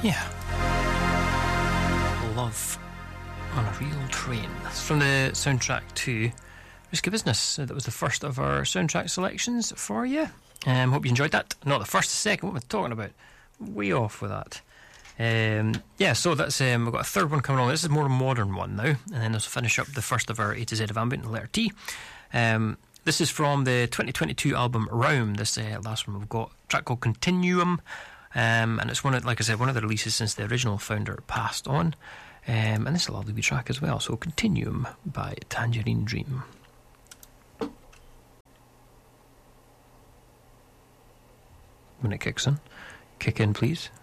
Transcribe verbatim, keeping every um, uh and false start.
Yeah. Love on a Real Train. That's from the soundtrack to Risky Business. That was the first of our soundtrack selections for you. Um, hope you enjoyed that. Not the first, the second. What am I talking about? Way off with that. Um, yeah, so that's um, we've got a third one coming on. This is a more modern one now, and then this will finish up the first of our A to Z of Ambient, letter T. Um, this is from the twenty twenty-two album Realm. This uh, last one we've got a track called Continuum, um, and it's one of, like I said, one of the releases since the original founder passed on. Um, and this is a lovely wee track as well. So Continuum by Tangerine Dream. When it kicks in, kick in, please.